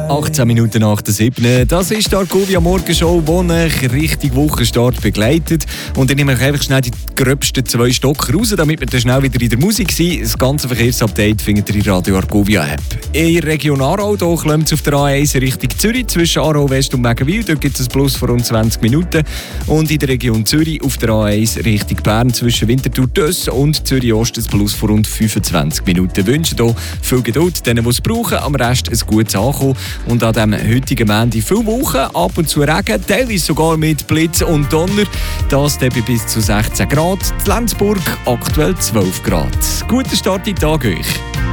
18 Minuten nach der 7. Das ist die Argovia Morgenshow, die euch richtig Wochenstart begleitet. Und ich nehme euch einfach schnell die gröbsten 2 Stocker raus, damit wir dann schnell wieder in der Musik sind. Das ganze Verkehrsupdate findet ihr in Radio Argovia App. In der Region Aarau klemmt es auf der A1 Richtung Zürich zwischen Aarau West und Megenwil. Dort gibt es ein Plus von rund 20 Minuten. Und in der Region Zürich auf der A1 Richtung Bern zwischen Winterthur-Döss und Zürich Ost ein Plus von rund 25 Minuten. Ich wünsche hier viel Geduld, denen, die es brauchen, am Rest ein gutes Ankommen. Und an diesem heutigen Montag viele Wochen, ab und zu Regen, teilweise sogar mit Blitz und Donner. Das bei bis zu 16 Grad. In Lenzburg aktuell 12 Grad. Guten Start in den Tag euch.